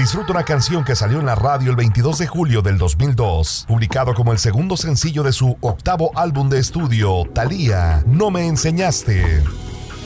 Disfruta una canción que salió en la radio el 22 de julio del 2002, publicado como el segundo sencillo de su octavo álbum de estudio, Thalía, No me enseñaste.